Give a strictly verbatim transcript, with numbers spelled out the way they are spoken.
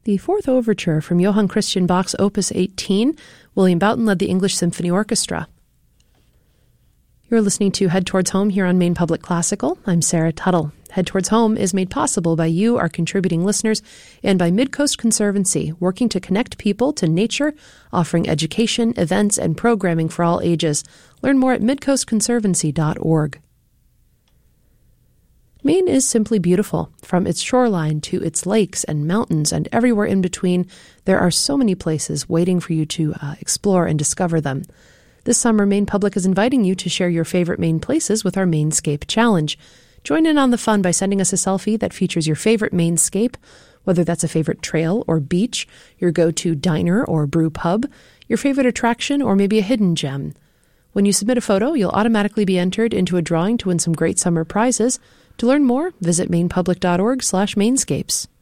The fourth overture from Johann Christian Bach's Opus eighteen, William Boughton led the English Symphony Orchestra. You're listening to Head Towards Home here on Maine Public Classical. I'm Sarah Tuttle. Head Towards Home is made possible by you, our contributing listeners, and by Midcoast Conservancy, working to connect people to nature, offering education, events, and programming for all ages. Learn more at midcoast conservancy dot org. Maine is simply beautiful. From its shoreline to its lakes and mountains and everywhere in between, there are so many places waiting for you to uh, explore and discover them. This summer, Maine Public is inviting you to share your favorite Maine places with our Mainscape Challenge. Join in on the fun by sending us a selfie that features your favorite Mainscape, whether that's a favorite trail or beach, your go-to diner or brew pub, your favorite attraction, or maybe a hidden gem. When you submit a photo, you'll automatically be entered into a drawing to win some great summer prizes. To learn more, visit mainepublic dot org slash mainscapes.